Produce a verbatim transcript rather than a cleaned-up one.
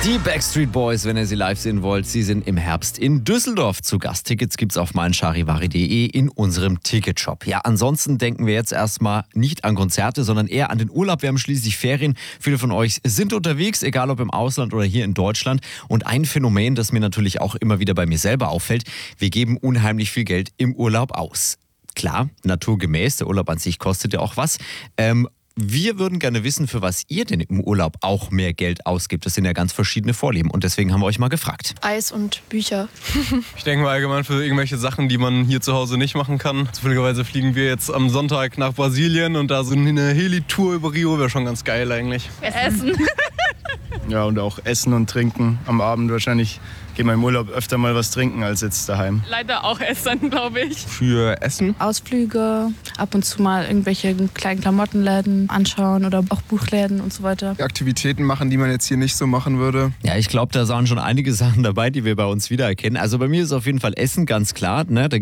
Die Backstreet Boys, wenn ihr sie live sehen wollt, sie sind im Herbst in Düsseldorf zu Gast. Tickets gibt's auf meincharivari punkt de in unserem Ticketshop. Ja, ansonsten denken wir jetzt erstmal nicht an Konzerte, sondern eher an den Urlaub. Wir haben schließlich Ferien. Viele von euch sind unterwegs, egal ob im Ausland oder hier in Deutschland. Und ein Phänomen, das mir natürlich auch immer wieder bei mir selber auffällt: Wir geben unheimlich viel Geld im Urlaub aus. Klar, naturgemäß, der Urlaub an sich kostet ja auch was. Ähm, Wir würden gerne wissen, für was ihr denn im Urlaub auch mehr Geld ausgibt. Das sind ja ganz verschiedene Vorlieben und deswegen haben wir euch mal gefragt. Eis und Bücher. Ich denke mal allgemein für irgendwelche Sachen, die man hier zu Hause nicht machen kann. Zufälligerweise fliegen wir jetzt am Sonntag nach Brasilien und da so eine Heli-Tour über Rio wäre schon ganz geil eigentlich. Essen. Ja, und auch Essen und Trinken am Abend. Wahrscheinlich gehen wir im Urlaub öfter mal was trinken als jetzt daheim. Leider auch Essen, glaube ich. Für Essen? Ausflüge, ab und zu mal irgendwelche kleinen Klamottenläden anschauen oder auch Buchläden und so weiter. Aktivitäten machen, die man jetzt hier nicht so machen würde. Ja, ich glaube, da waren schon einige Sachen dabei, die wir bei uns wiedererkennen. Also bei mir ist auf jeden Fall Essen ganz klar. Ne? Da